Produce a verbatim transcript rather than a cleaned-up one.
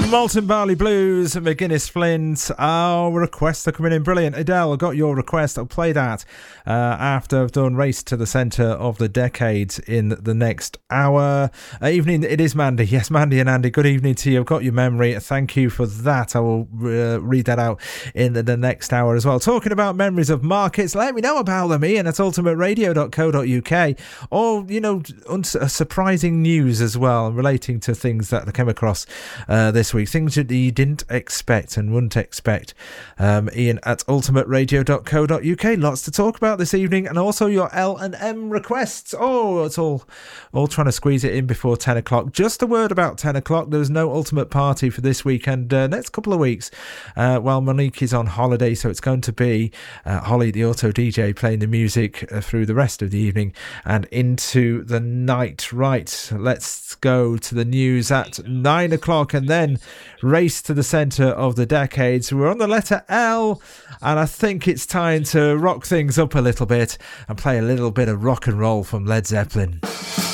Malton Barley Blues, McGuinness Flint. Our requests are coming in brilliant. Adele, I got your request. I'll play that uh, after I've done Race to the Centre of the Decade in the next hour. Uh, evening, it is Mandy. Yes, Mandy and Andy, good evening to you. I've got your memory. Thank you for that. I will uh, read that out in the, the next hour as well. Talking about memories of markets, let me know about them, Ian, at ultimate radio dot co dot uk. Or, you know, un- surprising news as well relating to things that I came across uh, this week. Things that you didn't expect and wouldn't expect. Um, Ian at ultimate radio dot co dot uk. Lots to talk about this evening, and also your L and M requests. Oh, it's all all trying to squeeze it in before ten o'clock. Just a word about ten o'clock. There's no Ultimate Party for this week and uh, next couple of weeks uh, while Monique is on holiday, so it's going to be uh, Holly the Auto D J playing the music uh, through the rest of the evening and into the night. Right, let's go to the news at nine o'clock and then Race to the Centre of the Decades. We're on the letter L, and I think it's time to rock things up a little bit and play a little bit of rock and roll from Led Zeppelin.